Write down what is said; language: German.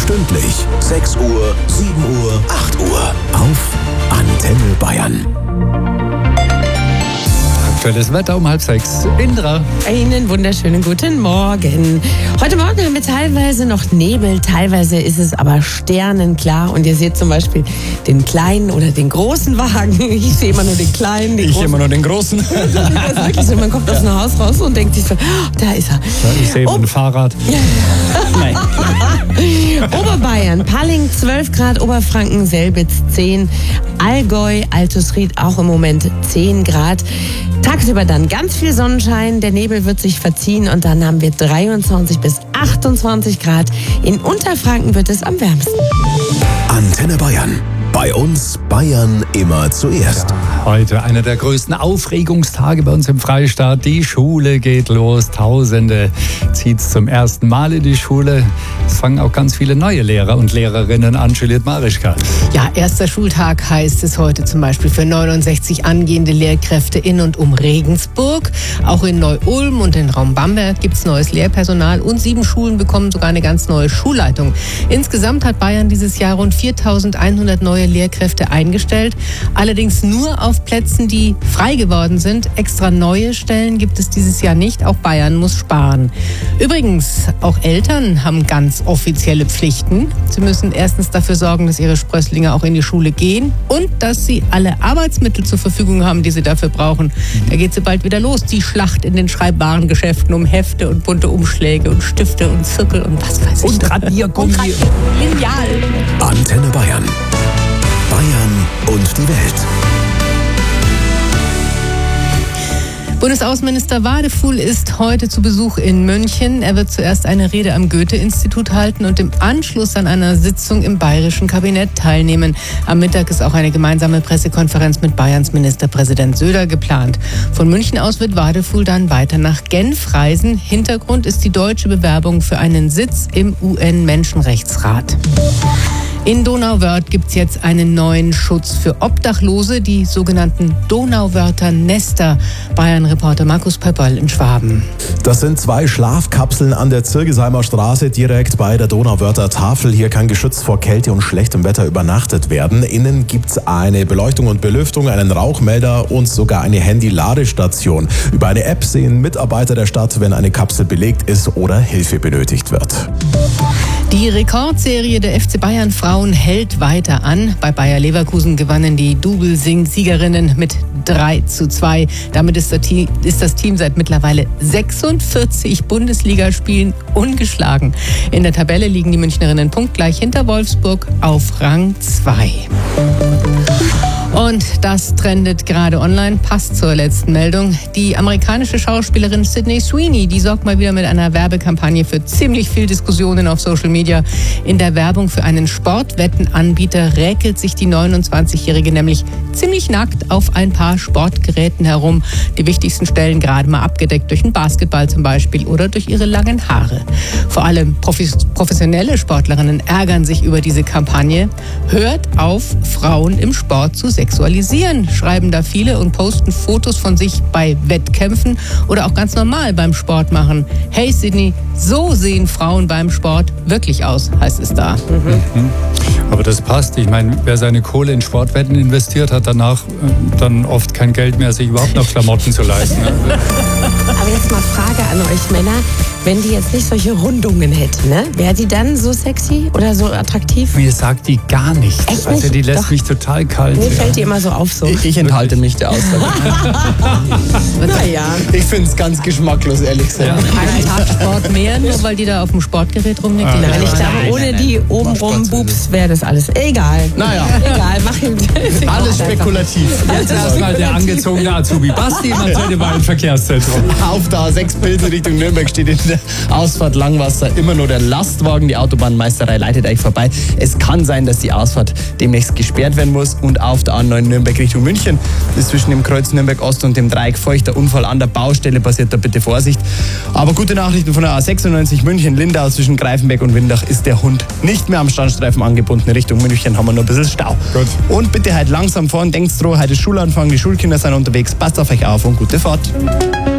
Stündlich 6 Uhr, 7 Uhr, 8 Uhr auf Antenne Bayern. Aktuelles Wetter um 5:30. Indra. Einen wunderschönen guten Morgen. Heute Morgen haben wir teilweise noch Nebel, teilweise ist es aber sternenklar. Und ihr seht zum Beispiel den kleinen oder den großen Wagen. Ich sehe immer nur den kleinen, den großen. Immer nur den großen. Das ist wirklich so, man kommt aus dem Haus raus und denkt sich so, da ist er. Ja, ich sehe ein Fahrrad. Ja. Nein. Oberbayern, Palling 12 Grad, Oberfranken, Selbitz 10, Allgäu, Altusried auch im Moment 10 Grad. Tagsüber dann ganz viel Sonnenschein, der Nebel wird sich verziehen und dann haben wir 23 bis 28 Grad. In Unterfranken wird es am wärmsten. Antenne Bayern. Bei uns Bayern immer zuerst. Heute einer der größten Aufregungstage bei uns im Freistaat. Die Schule geht los. Tausende zieht zum ersten Mal in die Schule. Es fangen auch ganz viele neue Lehrer und Lehrerinnen an. Juliette Marischka. Ja, erster Schultag heißt es heute zum Beispiel für 69 angehende Lehrkräfte in und um Regensburg. Auch in Neu-Ulm und in Raum Bamberg gibt es neues Lehrpersonal und 7 Schulen bekommen sogar eine ganz neue Schulleitung. Insgesamt hat Bayern dieses Jahr rund 4.100 neue Lehrkräfte eingestellt. Allerdings nur auf Plätzen, die frei geworden sind. Extra neue Stellen gibt es dieses Jahr nicht. Auch Bayern muss sparen. Übrigens, auch Eltern haben ganz offizielle Pflichten. Sie müssen erstens dafür sorgen, dass ihre Sprösslinge auch in die Schule gehen und dass sie alle Arbeitsmittel zur Verfügung haben, die sie dafür brauchen. Da geht sie bald wieder los. Die Schlacht in den Schreibwarengeschäften um Hefte und bunte Umschläge und Stifte und Zirkel und was weiß ich. Und Radiergummi. Lineal. Antenne Bayern. Bayern und die Welt. Bundesaußenminister Wadefuhl ist heute zu Besuch in München. Er wird zuerst eine Rede am Goethe-Institut halten und im Anschluss an einer Sitzung im bayerischen Kabinett teilnehmen. Am Mittag ist auch eine gemeinsame Pressekonferenz mit Bayerns Ministerpräsident Söder geplant. Von München aus wird Wadefuhl dann weiter nach Genf reisen. Hintergrund ist die deutsche Bewerbung für einen Sitz im UN-Menschenrechtsrat. In Donauwörth gibt es jetzt einen neuen Schutz für Obdachlose, die sogenannten Donauwörther Nester. Bayern-Reporter Markus Pöpperl in Schwaben. Das sind 2 Schlafkapseln an der Zirgesheimer Straße direkt bei der Donauwörther Tafel. Hier kann geschützt vor Kälte und schlechtem Wetter übernachtet werden. Innen gibt es eine Beleuchtung und Belüftung, einen Rauchmelder und sogar eine Handy-Ladestation. Über eine App sehen Mitarbeiter der Stadt, wenn eine Kapsel belegt ist oder Hilfe benötigt wird. Die Rekordserie der FC Bayern Frauen hält weiter an. Bei Bayer Leverkusen gewannen die Double-Siegerinnen mit 3:2. Damit ist das Team seit mittlerweile 46 Bundesligaspielen ungeschlagen. In der Tabelle liegen die Münchnerinnen punktgleich hinter Wolfsburg auf Rang 2. Und das trendet gerade online, passt zur letzten Meldung. Die amerikanische Schauspielerin Sydney Sweeney, die sorgt mal wieder mit einer Werbekampagne für ziemlich viel Diskussionen auf Social Media. In der Werbung für einen Sportwettenanbieter räkelt sich die 29-Jährige nämlich ziemlich nackt auf ein paar Sportgeräten herum. Die wichtigsten Stellen gerade mal abgedeckt durch einen Basketball zum Beispiel oder durch ihre langen Haare. Vor allem professionelle Sportlerinnen ärgern sich über diese Kampagne. Hört auf, Frauen im Sport zu sexualisieren, schreiben da viele und posten Fotos von sich bei Wettkämpfen oder auch ganz normal beim Sport machen. Hey Sydney, so sehen Frauen beim Sport wirklich aus, heißt es da. Aber das passt. Ich meine, wer seine Kohle in Sportwetten investiert, hat danach dann oft kein Geld mehr, sich überhaupt noch Klamotten zu leisten. Aber jetzt mal Frage an euch Männer, wenn die jetzt nicht solche Rundungen hätte, ne? Wäre die dann so sexy oder so attraktiv? Mir sagt die gar nichts. Echt Also nicht? die lässt Doch. mich total kalt. Mir fällt die immer so auf so. Ich enthalte mich der Aussage. Naja. Ich finde es ganz geschmacklos, ehrlich gesagt. Ja. Einen Tag Sport mehr, nur weil die da auf dem Sportgerät rumliegt. Nein, ich glaube, ohne die obenrum Bubs wäre das alles. Egal. Naja. Egal, mach ihm. Alles spekulativ. Jetzt erstmal der angezogene Azubi Basti im Antenne Bayern Verkehrszentrum. Auf der A6 Pilsen Richtung Nürnberg steht in der Ausfahrt Langwasser immer nur der Lastwagen. Die Autobahnmeisterei leitet euch vorbei. Es kann sein, dass die Ausfahrt demnächst gesperrt werden muss. Und auf der A9 Nürnberg Richtung München ist zwischen dem Kreuz Nürnberg Ost und dem Dreieck feuchter Unfall an der Baustelle passiert. Da bitte Vorsicht. Aber gute Nachrichten von der A96 München Lindau zwischen Greifenberg und Windach ist der Hund nicht mehr am Standstreifen angebunden. Richtung München haben wir nur ein bisschen Stau. Gut. Und bitte halt langsam fahren. Denkt dran, heute ist Schulanfang. Die Schulkinder sind unterwegs. Passt auf euch auf und gute Fahrt.